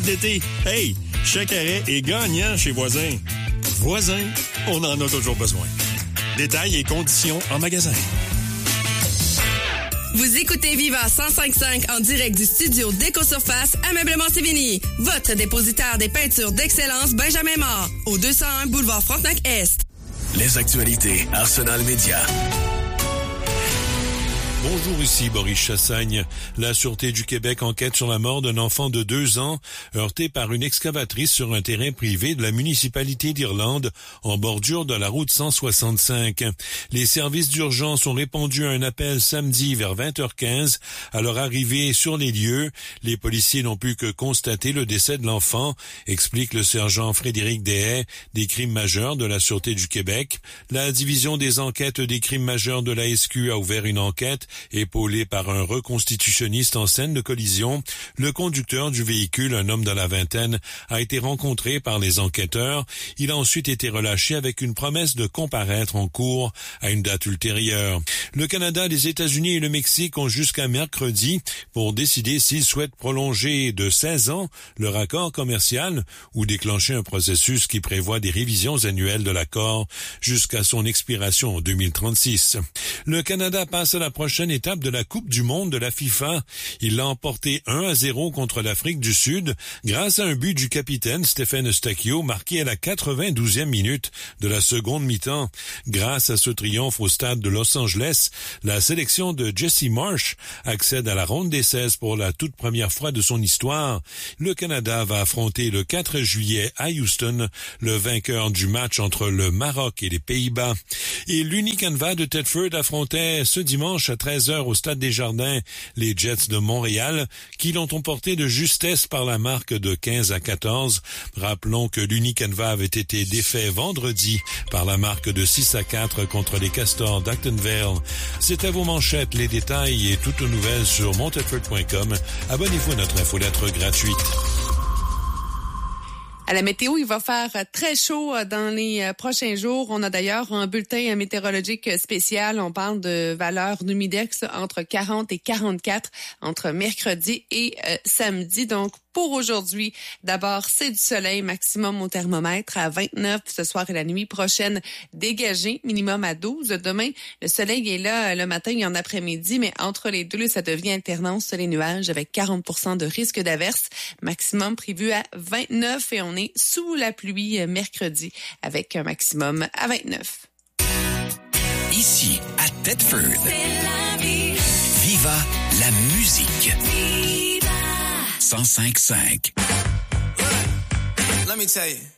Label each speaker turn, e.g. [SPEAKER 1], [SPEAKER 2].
[SPEAKER 1] d'été. Hey, chaque arrêt est gagnant chez Voisin. Voisin, on en a toujours besoin. Détails et conditions en magasin.
[SPEAKER 2] Vous écoutez Viva 105.5 en direct du studio d'Éco-Surface Ameublement Sévigny. Votre dépositaire des peintures d'excellence Benjamin Mort, au 201 boulevard Frontenac-Est.
[SPEAKER 3] Les actualités Arsenal Média.
[SPEAKER 4] Bonjour, ici Boris Chassagne. La Sûreté du Québec enquête sur la mort d'un enfant de 2 ans heurté par une excavatrice sur un terrain privé de la municipalité d'Irlande en bordure de la route 165. Les services d'urgence ont répondu à un appel samedi vers 20h15. À leur arrivée sur les lieux, les policiers n'ont pu que constater le décès de l'enfant, explique le sergent Frédéric Deshaies des crimes majeurs de la Sûreté du Québec. La division des enquêtes des crimes majeurs de la SQ a ouvert une enquête. Épaulé par un reconstitutionniste en scène de collision, le conducteur du véhicule, un homme de la vingtaine, a été rencontré par les enquêteurs. Il a ensuite été relâché avec une promesse de comparaître en cours à une date ultérieure. Le Canada, les États-Unis et le Mexique ont jusqu'à mercredi pour décider s'ils souhaitent prolonger de 16 ans leur accord commercial ou déclencher un processus qui prévoit des révisions annuelles de l'accord jusqu'à son expiration en 2036. Le Canada passe à la prochaine étape de la Coupe du monde de la FIFA. Il l'a emporté 1-0 contre l'Afrique du Sud grâce à un but du capitaine Stephen Eustáquio marqué à la 92e minute de la seconde mi-temps. Grâce à ce triomphe au stade de Los Angeles, la sélection de Jesse Marsh accède à la ronde des 16 pour la toute première fois de son histoire. Le Canada va affronter le 4 juillet à Houston le vainqueur du match entre le Maroc et les Pays-Bas. Et l'Unicanva de Thetford affrontait ce dimanche à 13h au Stade des Jardins les Jets de Montréal qui l'ont emporté de justesse par la marque de 15-14. Rappelons que l'Unicanva avait été défait vendredi par la marque de 6-4 contre les Castors d'Actonville. C'est à vos manchettes, les détails et toutes nos nouvelles sur montedford.com. Abonnez-vous à notre infolettre gratuite.
[SPEAKER 5] À la météo, il va faire très chaud dans les prochains jours. On a d'ailleurs un bulletin météorologique spécial. On parle de valeurs d'humidex entre 40 et 44 entre mercredi et samedi. Donc, pour aujourd'hui, d'abord, c'est du soleil, maximum au thermomètre à 29 ce soir et la nuit prochaine dégagé, minimum à 12. Demain, le soleil est là le matin et en après-midi, mais entre les deux, ça devient alternance les nuages avec 40% de risque d'averse, maximum prévu à 29 et on est sous la pluie mercredi avec un maximum à 29.
[SPEAKER 3] Ici, à Thetford, Viva la musique. Viva 105.5.
[SPEAKER 6] Let me tell you.